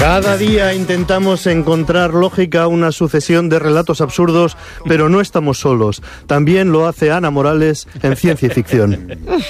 Cada día intentamos encontrar lógica a una sucesión de relatos absurdos, pero no estamos solos. También lo hace Ana Morales en Ciencia y Ficción.